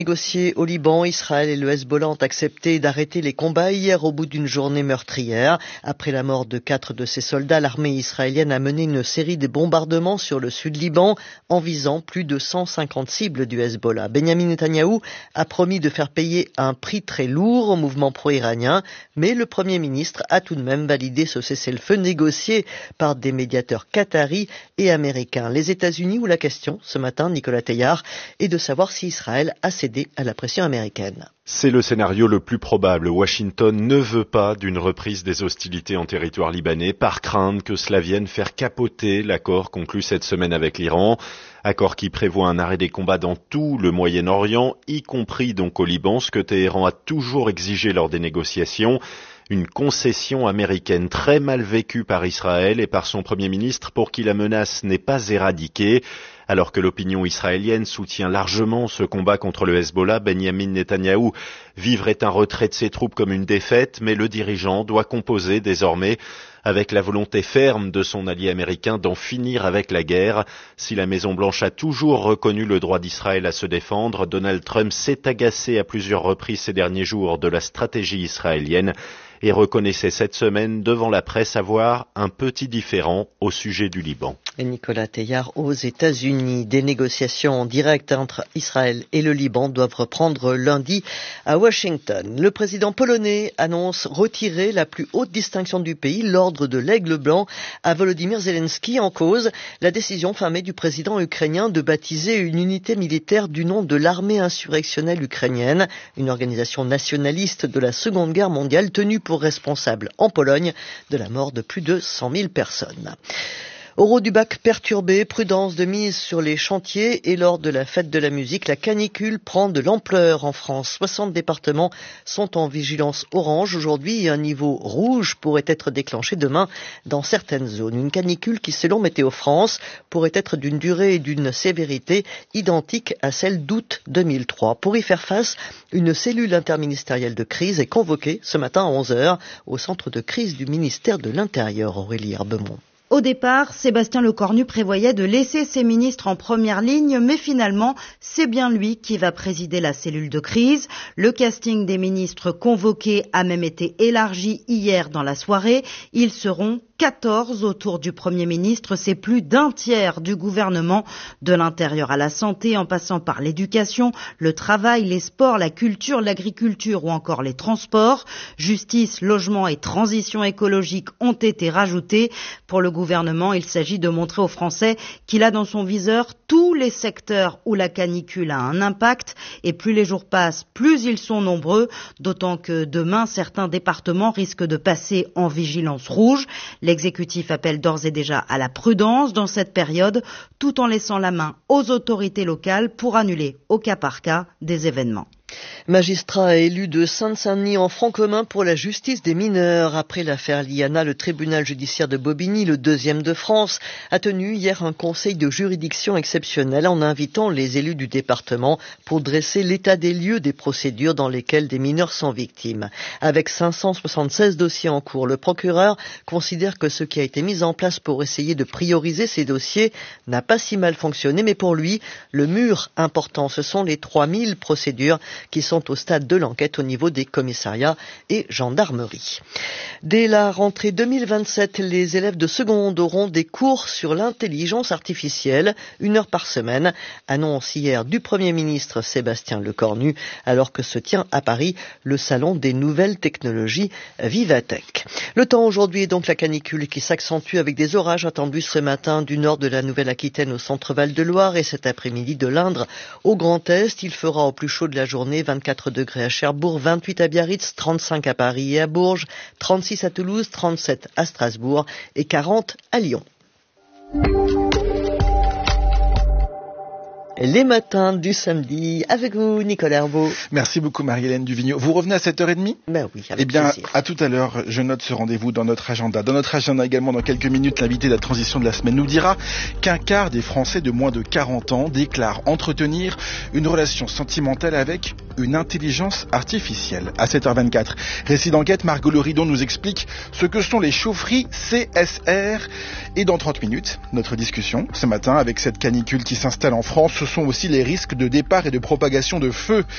Négociés au Liban, Israël et le Hezbollah ont accepté d'arrêter les combats hier au bout d'une journée meurtrière. Après la mort de 4 de ses soldats, l'armée israélienne a mené une série de bombardements sur le sud Liban en visant plus de 150 cibles du Hezbollah. Benjamin Netanyahou a promis de faire payer un prix très lourd au mouvement pro-iranien, mais le Premier ministre a tout de même validé ce cessez-le-feu négocié par des médiateurs qataris et américains. Les États-Unis, où la question ce matin, Nicolas Teilhard, est de savoir si Israël a cédé à la pression américaine. C'est le scénario le plus probable. Washington ne veut pas d'une reprise des hostilités en territoire libanais par crainte que cela vienne faire capoter l'accord conclu cette semaine avec l'Iran. Accord qui prévoit un arrêt des combats dans tout le Moyen-Orient, y compris donc au Liban, ce que Téhéran a toujours exigé lors des négociations. Une concession américaine très mal vécue par Israël et par son Premier ministre pour qui la menace n'est pas éradiquée. Alors que l'opinion israélienne soutient largement ce combat contre le Hezbollah, Benjamin Netanyahou vivrait un retrait de ses troupes comme une défaite, mais le dirigeant doit composer désormais avec la volonté ferme de son allié américain d'en finir avec la guerre. Si la Maison-Blanche a toujours reconnu le droit d'Israël à se défendre, Donald Trump s'est agacé à plusieurs reprises ces derniers jours de la stratégie israélienne et reconnaissait cette semaine devant la presse avoir un petit différend au sujet du Liban. Et Nicolas Teilhard aux États-Unis. Des négociations en direct entre Israël et le Liban doivent reprendre lundi à Washington. Le président polonais annonce retirer la plus haute distinction du pays, l'ordre de l'Aigle blanc, à Volodymyr Zelensky. En cause, la décision fin mai du président ukrainien de baptiser une unité militaire du nom de l'armée insurrectionnelle ukrainienne, une organisation nationaliste de la Seconde Guerre mondiale tenue pour responsable en Pologne de la mort de plus de 100 000 personnes. Euro du bac perturbé, prudence de mise sur les chantiers et lors de la fête de la musique, la canicule prend de l'ampleur en France. 60 départements sont en vigilance orange aujourd'hui et un niveau rouge pourrait être déclenché demain dans certaines zones. Une canicule qui, selon Météo France, pourrait être d'une durée et d'une sévérité identiques à celle d'août 2003. Pour y faire face, une cellule interministérielle de crise est convoquée ce matin à 11h au centre de crise du ministère de l'Intérieur. Aurélie Herbemont. Au départ, Sébastien Lecornu prévoyait de laisser ses ministres en première ligne, mais finalement, c'est bien lui qui va présider la cellule de crise. Le casting des ministres convoqués a même été élargi hier dans la soirée. Ils seront 14 autour du Premier ministre, c'est plus d'un tiers du gouvernement, de l'intérieur à la santé, en passant par l'éducation, le travail, les sports, la culture, l'agriculture ou encore les transports. Justice, logement et transition écologique ont été rajoutés. Pour le gouvernement, il s'agit de montrer aux Français qu'il a dans son viseur tous les secteurs où la canicule a un impact. Et plus les jours passent, plus ils sont nombreux, d'autant que demain, certains départements risquent de passer en vigilance rouge. L'exécutif appelle d'ores et déjà à la prudence dans cette période, tout en laissant la main aux autorités locales pour annuler au cas par cas des événements. Magistrat élu de Seine-Saint-Denis en front commun pour la justice des mineurs. Après l'affaire Liana, le tribunal judiciaire de Bobigny, le deuxième de France, a tenu hier un conseil de juridiction exceptionnel en invitant les élus du département pour dresser l'état des lieux des procédures dans lesquelles des mineurs sont victimes. Avec 576 dossiers en cours, le procureur considère que ce qui a été mis en place pour essayer de prioriser ces dossiers n'a pas si mal fonctionné, mais pour lui, le mur important, ce sont les 3000 procédures qui sont au stade de l'enquête au niveau des commissariats et gendarmeries. Dès la rentrée 2027, les élèves de seconde auront des cours sur l'intelligence artificielle, 1 heure par semaine, annonce hier du Premier ministre Sébastien Lecornu, alors que se tient à Paris le salon des nouvelles technologies Vivatech. Le temps aujourd'hui est donc la canicule qui s'accentue avec des orages attendus ce matin du nord de la Nouvelle-Aquitaine au centre Val-de-Loire et cet après-midi de l'Indre au Grand Est. Il fera au plus chaud de la journée 24 degrés à Cherbourg, 28 à Biarritz, 35 à Paris et à Bourges, 36 à Toulouse, 37 à Strasbourg et 40 à Lyon. Les matins du samedi, avec vous, Nicolas Herbeau. Merci beaucoup, Marie-Hélène Duvigneau. Vous revenez à 7h30 ? Ben oui, avec plaisir. À tout à l'heure, je note ce rendez-vous dans notre agenda. Dans notre agenda également, dans quelques minutes, l'invité de la transition de la semaine nous dira qu'un quart des Français de moins de 40 ans déclarent entretenir une relation sentimentale avec une intelligence artificielle. À 7h24, récit d'enquête, Margot Loridon nous explique ce que sont les chaufferies CSR. Et dans 30 minutes, notre discussion, ce matin, avec cette canicule qui s'installe en France, ce sont aussi les risques de départ et de propagation de feu